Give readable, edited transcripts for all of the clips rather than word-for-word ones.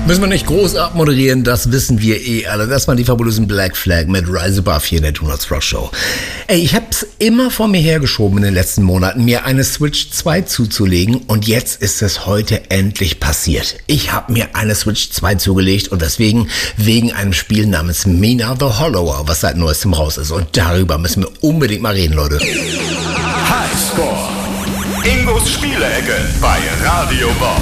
Müssen wir nicht groß abmoderieren, das wissen wir eh alle. Das waren die fabulosen Black Flag mit Rise Above hier in der Do Not Rock Show. Ey, ich hab's immer vor mir hergeschoben in den letzten Monaten, mir eine Switch 2 zuzulegen und jetzt ist es heute endlich passiert. Ich habe mir eine Switch 2 zugelegt und deswegen wegen einem Spiel namens Mina the Hollower, was seit neuestem raus ist. Und darüber müssen wir unbedingt mal reden, Leute. Highscore. Ingos Spielecke bei Radio Bob.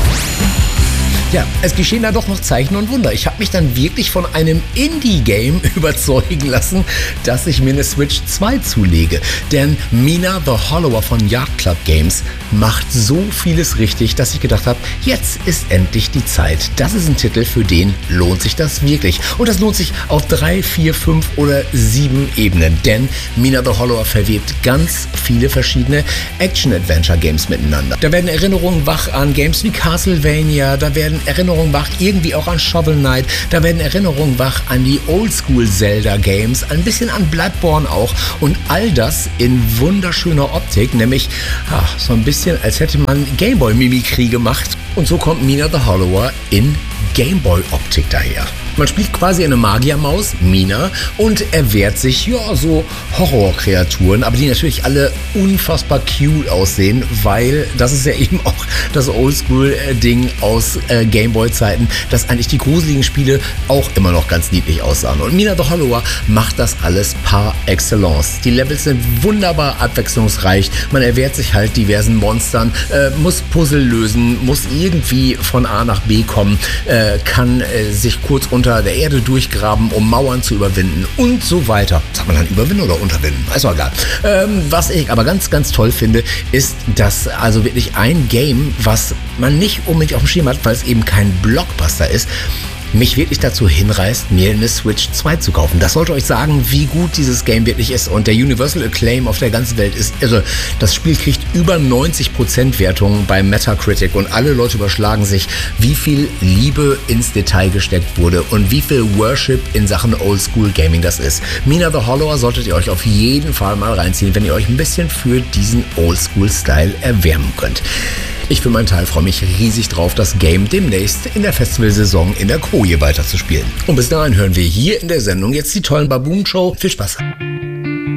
Ja, es geschehen da doch noch Zeichen und Wunder. Ich habe mich dann wirklich von einem Indie-Game überzeugen lassen, dass ich mir eine Switch 2 zulege. Denn Mina the Hollower von Yacht Club Games macht so vieles richtig, dass ich gedacht habe, jetzt ist endlich die Zeit. Das ist ein Titel, für den lohnt sich das wirklich. Und das lohnt sich auf 3, 4, 5 oder 7 Ebenen. Denn Mina the Hollower verwebt ganz viele verschiedene Action-Adventure-Games miteinander. Da werden Erinnerungen wach an Games wie Castlevania, da werden Erinnerungen wach irgendwie auch an Shovel Knight, da werden Erinnerungen wach an die Oldschool Zelda Games, ein bisschen an Bloodborne auch und all das in wunderschöner Optik, nämlich so ein bisschen als hätte man Gameboy-Mimikry gemacht und so kommt Mina the Hollower in Gameboy-Optik daher. Man spielt quasi eine Magiermaus, Mina, und erwehrt sich, so Horrorkreaturen, aber die natürlich alle unfassbar cute aussehen, weil das ist ja eben auch das Oldschool-Ding aus Gameboy-Zeiten, dass eigentlich die gruseligen Spiele auch immer noch ganz niedlich aussahen. Und Mina the Hollower macht das alles par excellence. Die Levels sind wunderbar abwechslungsreich, man erwehrt sich halt diversen Monstern, muss Puzzle lösen, muss irgendwie von A nach B kommen, kann sich kurz unter der Erde durchgraben, um Mauern zu überwinden und so weiter. Sagt man dann überwinden oder unterwinden? Ist doch egal. Was ich aber ganz, ganz toll finde, ist, dass also wirklich ein Game, was man nicht unbedingt auf dem Schirm hat, weil es eben kein Blockbuster ist, mich wirklich dazu hinreißt, mir eine Switch 2 zu kaufen. Das sollte euch sagen, wie gut dieses Game wirklich ist. Und der Universal Acclaim auf der ganzen Welt ist irre. Das Spiel kriegt über 90% Wertungen bei Metacritic und alle Leute überschlagen sich, wie viel Liebe ins Detail gesteckt wurde und wie viel Worship in Sachen Oldschool Gaming das ist. Mina the Hollower solltet ihr euch auf jeden Fall mal reinziehen, wenn ihr euch ein bisschen für diesen Oldschool-Style erwärmen könnt. Ich für meinen Teil freue mich riesig drauf, das Game demnächst in der Festivalsaison in der Koje weiterzuspielen. Und bis dahin hören wir hier in der Sendung jetzt die tollen Baboon Show. Viel Spaß!